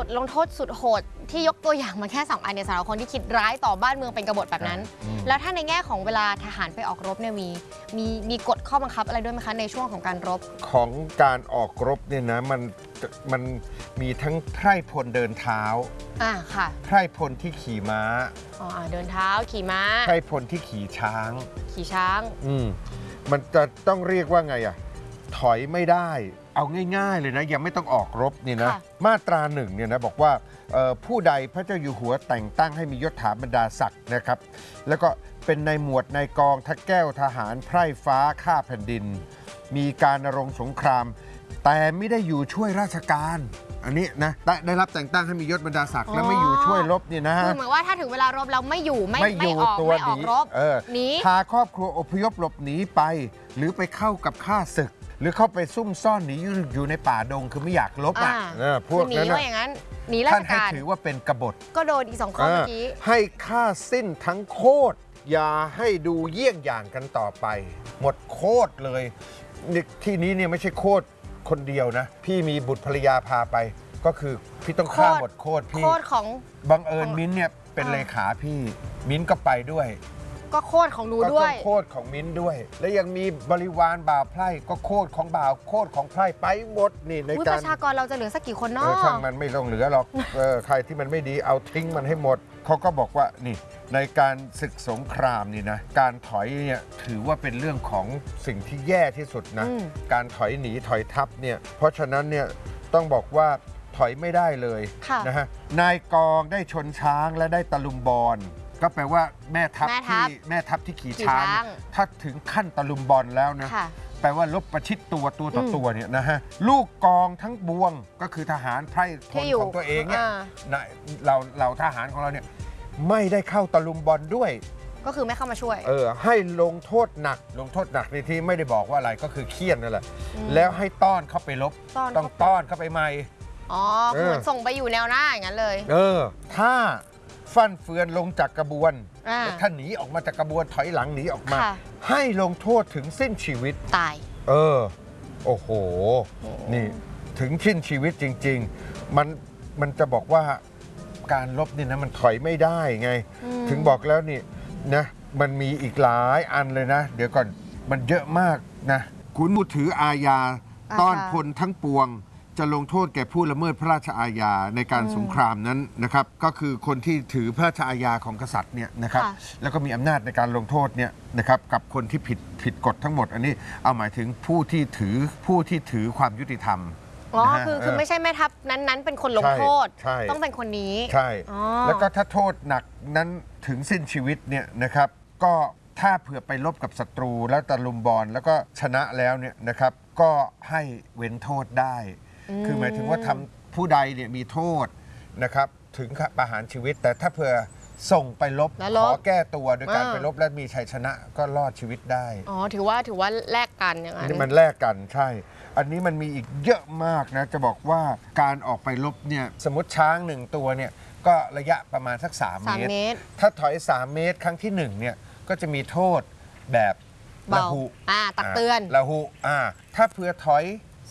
ทลงโทษสุดโหดที่ยกตัวอย่างมาแค่2 อันเนี่ยสำหรับคนที่คิดร้ายต่อบ้านเมืองเป็นกบฏแบบนั้นแล้วถ้าในแง่ของเวลาทหารไปออกรบเนี่ยมีกฎข้อบังคับอะไรด้วยไหมคะในช่วงของการรบของการออกรบเนี่ยนะมันมีทั้งไพร่พลเดินเท้าค่ะไพร่พลที่ขี่ม้าเดินเท้าขี่ม้าไพร่พลที่ขี่ช้างมันจะต้องเรียกว่าไงถอยไม่ได้เอาง่ายๆเลยนะยังไม่ต้องออกรบนี่นะมาตรา1เนี่ยนะบอกว่าผู้ใดพระเจ้าอยู่หัวแต่งตั้งให้มียศถาบรรดาศักดิ์นะครับแล้วก็เป็นในหมวดในกองทัพแก้วทหารไพร่ฟ้าข้าแผ่นดินมีการณรงค์สงครามแต่ไม่ได้อยู่ช่วยราชการอันนี้นะได้รับแต่งตั้งให้มียศบรรดาศักดิ์และไม่อยู่ช่วยรบเนี่ยนะคือเหมือนว่าถ้าถึงเวลารบเราไม่ออกรบหนีพาครอบครัวอพยพหลบหนีไปหรือไปเข้ากับข้าศึกหรือเข้าไปซุ่มซ่อนหนีอยู่ในป่าดงคือไม่อยากลบพวกนั้นหนีราชการท่านให้ถือว่าเป็นกบฏก็โดนอีก2 ข้อเมื่อกี้ให้ฆ่าสิ้นทั้งโคตรอย่าให้ดูเยี่ยงอย่างกันต่อไปหมดโคตรเลยที่นี้เนี่ยไม่ใช่โคตรคนเดียวนะพี่มีบุตรภรรยาพาไปก็คือพี่ต้องฆ่าหมดโคตรพี่โคตรของบังเอิญมิ้นเนี่ยเป็นเลขาพี่มิ้นก็ไปด้วยก็โคตรของหนูด้วยก็โคตรของมิ้นด้วยและยังมีบริวารบ่าวไพร่ก็โคตรของบ่าวโคตรของไพร่ไปหมดนี่ในการประชากรเราจะเหลือสักกี่คนเนาะช่างมันไม่ต้องเหลือหรอกใครที่มันไม่ดีเอาทิ้งมันให้หมดเขาก็บอกว่านี่ในการศึกสงครามนี่นะการถอยเนี่ยถือว่าเป็นเรื่องของสิ่งที่แย่ที่สุดนะการถอยหนีถอยทับเนี่ยเพราะฉะนั้นเนี่ยต้องบอกว่าถอยไม่ได้เลยนะฮะนายกองได้ชนช้างและได้ตะลุมบอลก็แปลว่าแม่ทัพที่ขี่ช้างถ้าถึงขั้นตะลุมบอลแล้วนะแปลว่าลบประชิดตัวต่อตัวเนี่ยนะฮะลูกกองทั้งบวงก็คือทหารไพร่พลของตัวเองเนี่ยเราทหารของเราเนี่ยไม่ได้เข้าตะลุมบอลด้วยก็คือไม่เข้ามาช่วยให้ลงโทษหนักในที่ไม่ได้บอกว่าอะไรก็คือเคี่ยนนั่นแหละแล้วให้ต้อนเข้าไปลบต้องต้อนเข้าไปใหม่เหมือนส่งไปอยู่แนวหน้าอย่างนั้นเลยถ้าฟั่นเฟือนลงจากกระบวนถ้าหนีออกมาจากกระบวนถอยหลังหนีออกมาให้ลงโทษถึงสิ้นชีวิตตายโอ้โหนี่ถึงสิ้นชีวิตจริงๆมันจะบอกว่าการลบนี่นะมันถอยไม่ได้ไงถึงบอกแล้วนี่นะมันมีอีกหลายอันเลยนะเดี๋ยวก่อนมันเยอะมากนะขุนมุถืออาญาต้อนพลทั้งปวงจะลงโทษแก่ผู้ละเมิดพระราชอาญาในการสงครามนั้นนะครับก็คือคนที่ถือพระราชอาญาของกษัตริย์เนี่ยนะครับแล้วก็มีอำนาจในการลงโทษเนี่ยนะครับกับคนที่ผิดกฎทั้งหมดอันนี้เอาหมายถึงผู้ที่ถือความยุติธรรมคือไม่ใช่แม่ทัพนั้นเป็นคนลงโทษต้องเป็นคนนี้ใช่แล้วก็ถ้าโทษหนักนั้นถึงสิ้นชีวิตเนี่ยนะครับก็ถ้าเผื่อไปลบกับศัตรูแล้วตะลุมบอลแล้วก็ชนะแล้วเนี่ยนะครับก็ให้เว้นโทษได้คือหมายถึงว่าทำผู้ใดเนี่ยมีโทษนะครับถึงประหารชีวิตแต่ถ้าเผื่อส่งไปลบขอแก้ตัวโดยการไปลบและมีชัยชนะก็รอดชีวิตได้ถือว่าแลกกันอย่างนั้นมันแลกกันใช่อันนี้มันมีอีกเยอะมากนะจะบอกว่าการออกไปลบเนี่ยสมมติช้าง1 ตัวเนี่ยก็ระยะประมาณสัก3 เมตรถ้าถอย3 เมตรครั้งที่1เนี่ยก็จะมีโทษแบบละหุตักเตือนละหุถ้าเผื่อถอย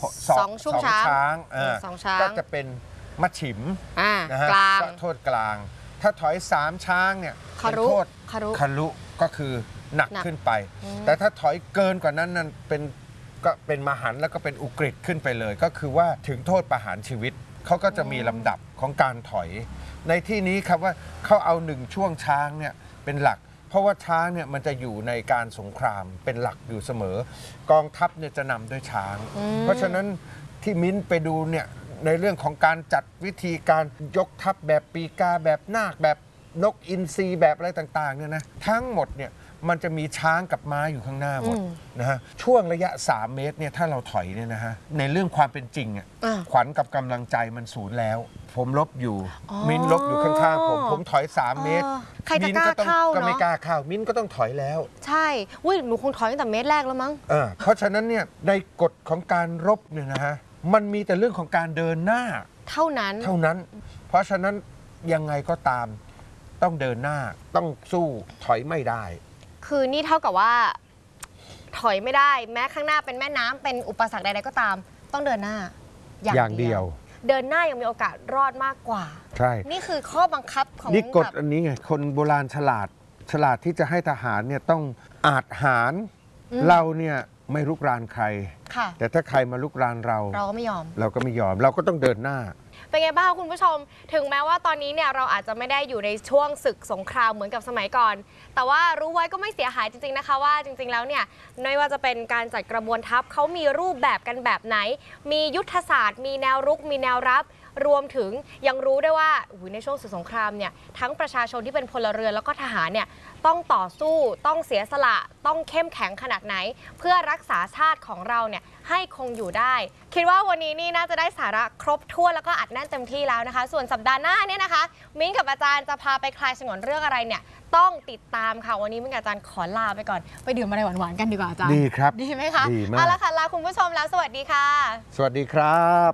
2 ช้างก็จะเป็นมัดฉิมนะฮะโทษกลางถ้าถอย3 ช้างเนี่ยเป็นโทษคารุก็คือหนักขึ้นไปแต่ถ้าถอยเกินกว่านั้นนั่นก็เป็นมหันต์แล้วก็เป็นอุกฤษขึ้นไปเลยก็คือว่าถึงโทษประหารชีวิตเขาก็จะมีลำดับของการถอยในที่นี้ครับว่าเขาเอา1 ช่วงช้างเนี่ยเป็นหลักเพราะว่าช้างเนี่ยมันจะอยู่ในการสงครามเป็นหลักอยู่เสมอกองทัพเนี่ยจะนำด้วยช้างเพราะฉะนั้นที่มิ้นไปดูเนี่ยในเรื่องของการจัดวิธีการยกทัพแบบปีกาแบบนาคแบบนกอินทรีแบบอะไรต่างๆเนี่ยนะทั้งหมดเนี่ยมันจะมีช้างกับม้าอยู่ข้างหน้าหมดนะฮะช่วงระยะ3 เมตรเนี่ยถ้าเราถอยเนี่ยนะฮะในเรื่องความเป็นจริงขวัญกับกำลังใจมันสูญแล้วผมลบอยู่มิ้นลบอยู่ข้างๆผมถอย3 เมตรใครจะกล้าเข้าก็ไม่กล้าเข้ามิ้นก็ต้องถอยแล้วใช่หนูคงถอยตั้งแต่เมตรแรกแล้วมั้งเพราะฉะนั้นเนี่ยในกฎของการรบเนี่ยนะฮะมันมีแต่เรื่องของการเดินหน้าเท่านั้นเพราะฉะนั้นยังไงก็ตามต้องเดินหน้าต้องสู้ถอยไม่ได้คือนี่เท่ากับว่าถอยไม่ได้แม้ข้างหน้าเป็นแม่น้ำเป็นอุปสรรคใดๆก็ตามต้องเดินหน้าอย่างเดียวเดินหน้ายังมีโอกาสรอดมากกว่าใช่นี่คือข้อบังคับของนี่กฎอันนี้ไงคนโบราณฉลาดที่จะให้ทหารเนี่ยต้องอาจหารเราเนี่ยไม่ลุกรานใครแต่ถ้าใครมาลุกรานเราก็ไม่ยอมเราก็ต้องเดินหน้าเป็นไงบ้างคุณผู้ชมถึงแม้ว่าตอนนี้เนี่ยเราอาจจะไม่ได้อยู่ในช่วงศึกสงครามเหมือนกับสมัยก่อนแต่ว่ารู้ไว้ก็ไม่เสียหายจริงๆนะคะว่าจริงๆแล้วเนี่ยไม่ว่าจะเป็นการจัดกระบวนทัพเขามีรูปแบบกันแบบไหนมียุทธศาสตร์มีแนวรุกมีแนวรับรวมถึงยังรู้ได้ว่าในช่วงศึกสงครามเนี่ยทั้งประชาชนที่เป็นพลเรือนแล้วก็ทหารเนี่ยต้องต่อสู้ต้องเสียสละต้องเข้มแข็งขนาดไหนเพื่อรักษาชาติของเราเนี่ยให้คงอยู่ได้คิดว่าวันนี้นี่น่าจะได้สาระครบถ้วนแล้วก็อัดแน่นเต็มที่แล้วนะคะส่วนสัปดาห์หน้าเนี่ยนะคะมิ้นกับอาจารย์จะพาไปคลายฉงนเรื่องอะไรเนี่ยต้องติดตามค่ะวันนี้มิ้นกับอาจารย์ขอลาไปก่อนไปดื่มอะไรหวานๆกันดีกว่าอาจารย์ดีครับดีไหมคะดีมากเอาละค่ะลาคุณผู้ชมแล้วสวัสดีค่ะสวัสดีครับ